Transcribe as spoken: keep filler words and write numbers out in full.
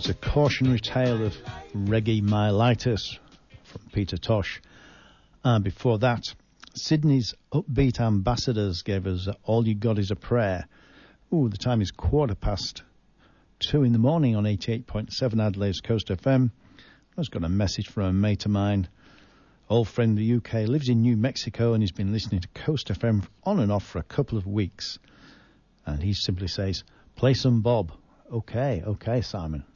That's a cautionary tale of reggae myelitis from Peter Tosh. And before that, Sydney's Upbeat Ambassadors gave us All You Got Is a Prayer. Ooh, the time is quarter past two in the morning on eighty-eight point seven Adelaide's Coast F M. I was got a message from a mate of mine, old friend in the U K, lives in New Mexico, and he's been listening to Coast F M on and off for a couple of weeks. And he simply says, play some Bob. Okay, okay, Simon.